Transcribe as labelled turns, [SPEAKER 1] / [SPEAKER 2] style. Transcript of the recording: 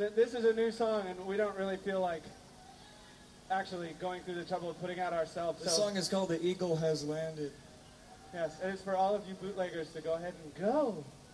[SPEAKER 1] this is a new song, and we don't really feel like actually going through the trouble of putting out ourselves.
[SPEAKER 2] The song is called "The Eagle Has Landed."
[SPEAKER 1] Yes, it is for all of you bootleggers to go ahead and go.